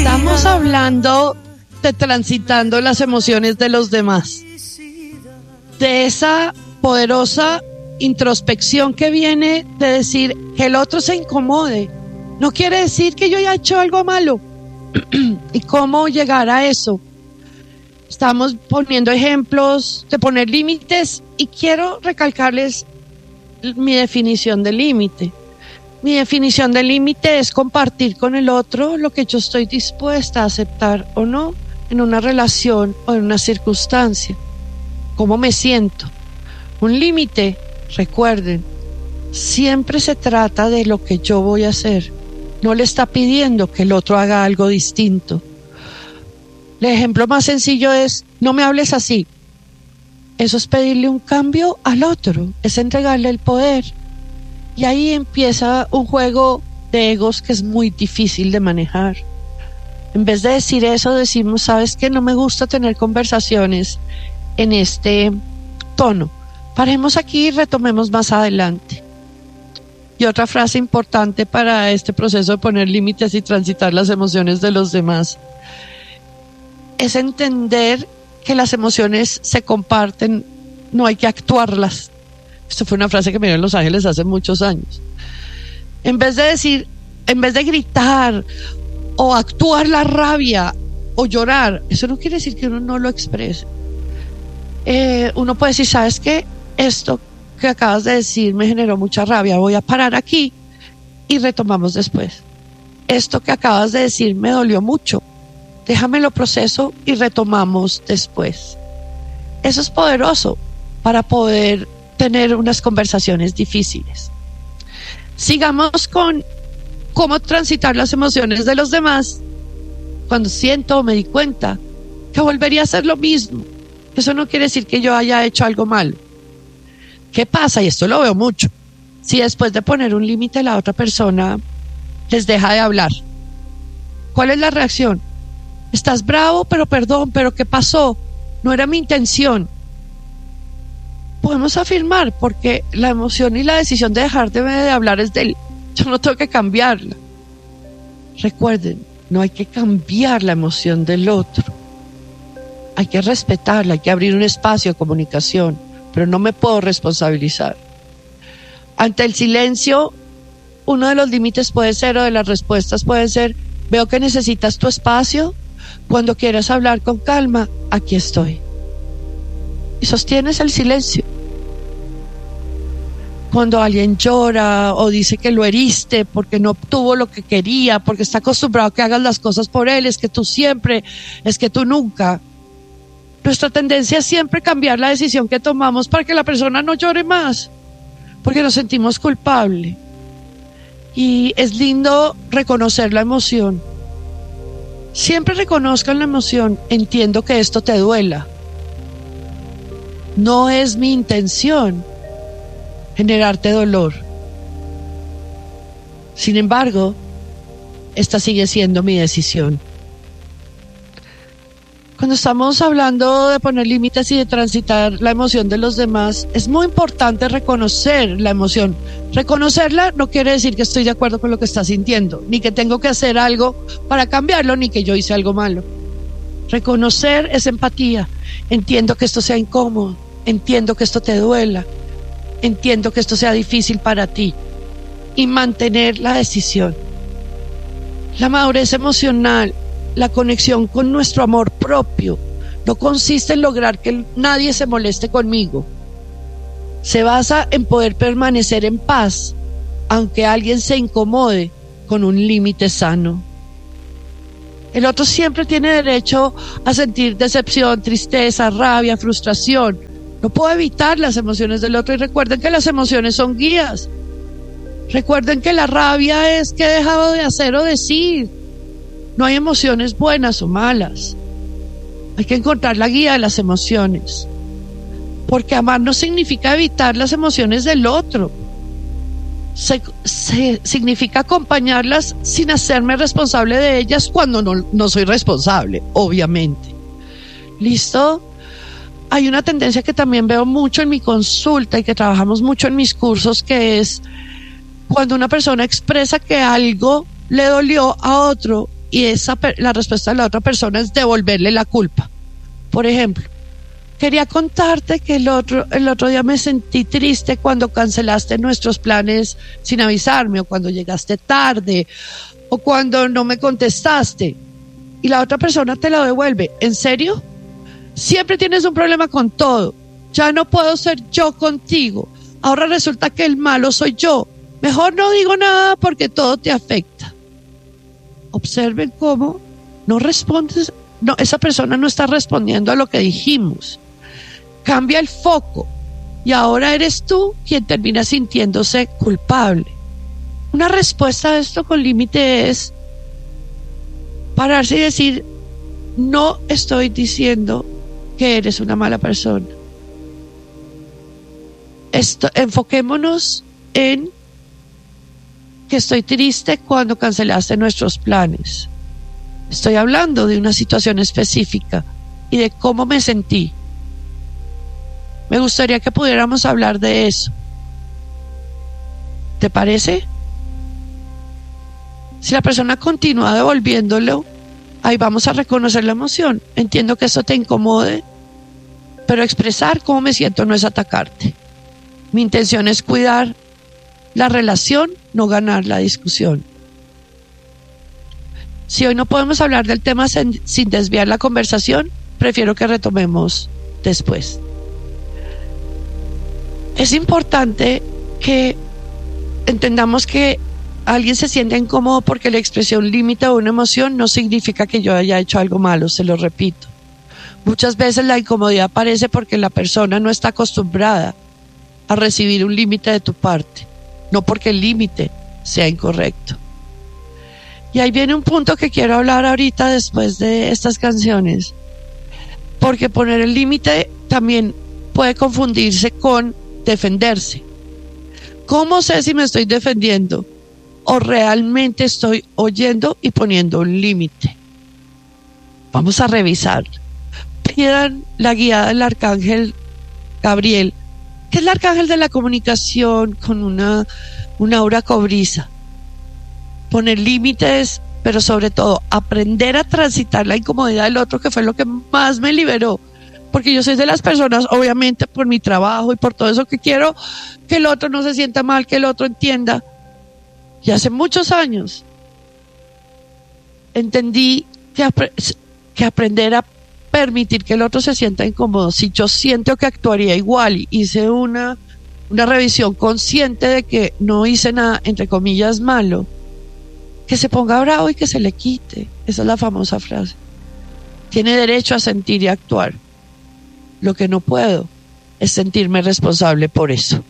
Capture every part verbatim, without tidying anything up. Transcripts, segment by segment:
Estamos hablando de transitando las emociones de los demás, de esa poderosa introspección que viene de decir que el otro se incomode. No quiere decir que yo haya hecho algo malo. ¿Y cómo llegar a eso? Estamos poniendo ejemplos de poner límites y quiero recalcarles mi definición de límite. Mi definición de límite es compartir con el otro lo que yo estoy dispuesta a aceptar o no en una relación o en una circunstancia. ¿Cómo me siento? Un límite, recuerden, siempre se trata de lo que yo voy a hacer. No le está pidiendo que el otro haga algo distinto. El ejemplo más sencillo es: no me hables así. Eso es pedirle un cambio al otro, es entregarle el poder. Y ahí empieza un juego de egos que es muy difícil de manejar. En vez de decir eso, decimos: ¿sabes qué? No me gusta tener conversaciones en este tono. Paremos aquí y retomemos más adelante. Y otra frase importante para este proceso de poner límites y transitar las emociones de los demás es entender que las emociones se comparten, no hay que actuarlas. Esto fue una frase que me dio en Los Ángeles hace muchos años. En vez de decir, en vez de gritar o actuar la rabia o llorar, eso no quiere decir que uno no lo exprese. Eh, uno puede decir: ¿sabes qué? Esto que acabas de decir me generó mucha rabia, voy a parar aquí y retomamos después. Esto que acabas de decir me dolió mucho, déjamelo proceso y retomamos después. Eso es poderoso para poder tener unas conversaciones difíciles. Sigamos con cómo transitar las emociones de los demás. Cuando siento o me di cuenta que volvería a hacer lo mismo, eso no quiere decir que yo haya hecho algo malo. ¿Qué pasa? Y esto lo veo mucho. Si después de poner un límite la otra persona les deja de hablar, ¿cuál es la reacción? Estás bravo, pero perdón, pero ¿qué pasó? No era mi intención. Podemos afirmar, porque la emoción y la decisión de dejar de, de hablar es de él. Yo no tengo que cambiarla. Recuerden, no hay que cambiar la emoción del otro. Hay que respetarla, hay que abrir un espacio de comunicación, pero no me puedo responsabilizar. Ante el silencio, uno de los límites puede ser, o de las respuestas pueden ser: veo que necesitas tu espacio, cuando quieras hablar con calma, aquí estoy. Y sostienes el silencio. Cuando alguien llora o dice que lo heriste porque no obtuvo lo que quería, porque está acostumbrado a que hagas las cosas por él, es que tú siempre, es que tú nunca. Nuestra tendencia es siempre cambiar la decisión que tomamos para que la persona no llore más, porque nos sentimos culpables. Y es lindo reconocer la emoción. Siempre reconozcan la emoción. Entiendo que esto te duela. No es mi intención generarte dolor. Sin embargo, esta sigue siendo mi decisión. Cuando estamos hablando de poner límites y de transitar la emoción de los demás, es muy importante reconocer la emoción. Reconocerla no quiere decir que estoy de acuerdo con lo que está sintiendo, ni que tengo que hacer algo para cambiarlo, ni que yo hice algo malo. Reconocer es empatía. Entiendo que esto sea incómodo, entiendo que esto te duela, entiendo que esto sea difícil para ti, y mantener la decisión. La madurez emocional, la conexión con nuestro amor propio, no consiste en lograr que nadie se moleste conmigo. Se basa en poder permanecer en paz, aunque alguien se incomode con un límite sano. El otro siempre tiene derecho a sentir decepción, tristeza, rabia, frustración. No puedo evitar las emociones del otro, y recuerden que las emociones son guías. Recuerden que la rabia es que he dejado de hacer o decir. No hay emociones buenas o malas. Hay que encontrar la guía de las emociones. Porque amar no significa evitar las emociones del otro. Se, se, significa acompañarlas sin hacerme responsable de ellas cuando no, no soy responsable, obviamente. ¿Listo? Hay una tendencia que también veo mucho en mi consulta y que trabajamos mucho en mis cursos, que es cuando una persona expresa que algo le dolió a otro, y esa la respuesta de la otra persona es devolverle la culpa. Por ejemplo, quería contarte que el otro, el otro día me sentí triste cuando cancelaste nuestros planes sin avisarme, o cuando llegaste tarde, o cuando no me contestaste. Y la otra persona te lo devuelve. ¿En serio? Siempre tienes un problema con todo. Ya no puedo ser yo contigo. Ahora resulta que el malo soy yo. Mejor no digo nada porque todo te afecta. Observen cómo no respondes, no, esa persona no está respondiendo a lo que dijimos. Cambia el foco y ahora eres tú quien termina sintiéndose culpable. Una respuesta a esto con límite es pararse y decir: no estoy diciendo que eres una mala persona. Esto, enfoquémonos en que estoy triste cuando cancelaste nuestros planes. Estoy hablando de una situación específica y de cómo me sentí. Me gustaría que pudiéramos hablar de eso. ¿Te parece? Si la persona continúa devolviéndolo, ahí vamos a reconocer la emoción. Entiendo que eso te incomode, pero expresar cómo me siento no es atacarte. Mi intención es cuidar la relación, no ganar la discusión. Si hoy no podemos hablar del tema sin, sin desviar la conversación, prefiero que retomemos después. Es importante que entendamos que alguien se siente incómodo porque la expresión límite de una emoción no significa que yo haya hecho algo malo, se lo repito. Muchas veces la incomodidad aparece porque la persona no está acostumbrada a recibir un límite de tu parte, no porque el límite sea incorrecto. Y ahí viene un punto que quiero hablar ahorita después de estas canciones, porque poner el límite también puede confundirse con defenderse. ¿Cómo sé si me estoy defendiendo o realmente estoy oyendo y poniendo un límite? Vamos a revisar. Pidan la guía del arcángel Gabriel, que es el arcángel de la comunicación con una, una aura cobriza. Poner límites, pero sobre todo aprender a transitar la incomodidad del otro, que fue lo que más me liberó. Porque yo soy de las personas, obviamente por mi trabajo y por todo eso, que quiero que el otro no se sienta mal, que el otro entienda. Y hace muchos años entendí que, ap- que aprender a permitir que el otro se sienta incómodo. Si yo siento que actuaría igual y hice una, una revisión consciente de que no hice nada, entre comillas, malo, que se ponga bravo y que se le quite. Esa es la famosa frase. Tiene derecho a sentir y actuar. Lo que no puedo es sentirme responsable por eso.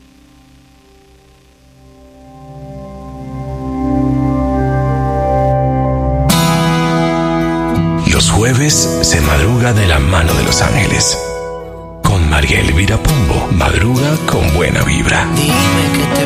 Los jueves se madruga de la mano de los ángeles. Con María Elvira Pombo, madruga con buena vibra. Dime que te